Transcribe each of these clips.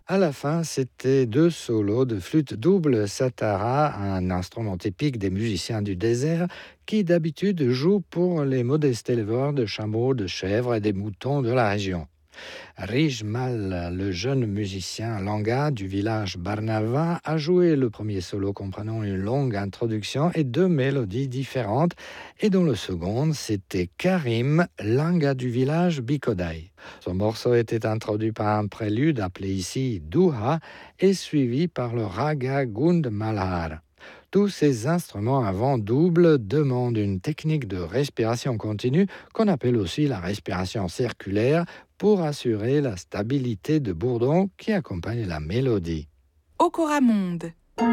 À la fin, c'était deux solos de flûte double satara, un instrument typique des musiciens du désert, qui d'habitude jouent pour les modestes éleveurs de chameaux, de chèvres et des moutons de la région. Rijmal, le jeune musicien langa du village Barnava, a joué le premier solo comprenant une longue introduction et deux mélodies différentes, et dans le second, c'était Karim, langa du village Bikodai. Son morceau était introduit par un prélude appelé ici Duha et suivi par le raga Gund Malhar. Tous ces instruments à vent double demandent une technique de respiration continue qu'on appelle aussi la respiration circulaire pour assurer la stabilité de bourdon qui accompagne la mélodie. Okora Monde.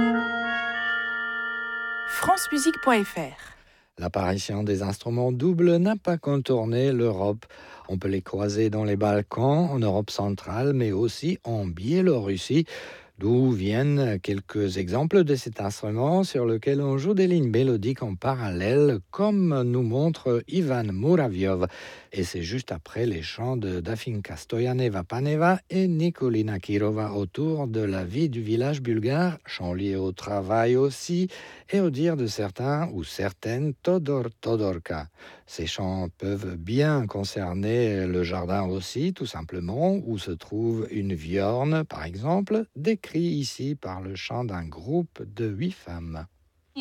francemusique.fr. L'apparition des instruments doubles n'a pas contourné l'Europe. On peut les croiser dans les Balkans, en Europe centrale, mais aussi en Biélorussie, d'où viennent quelques exemples de cet instrument sur lequel on joue des lignes mélodiques en parallèle, comme nous montre Ivan Muraviov. Et c'est juste après les chants de Dafinka Stoyaneva-Paneva et Nikolina Kirova autour de la vie du village bulgare, chants liés au travail aussi, et au dire de certains ou certaines Todor Todorka. Ces chants peuvent bien concerner le jardin aussi, tout simplement, où se trouve une viorne, par exemple, décrit ici par le chant d'un groupe de 8 femmes.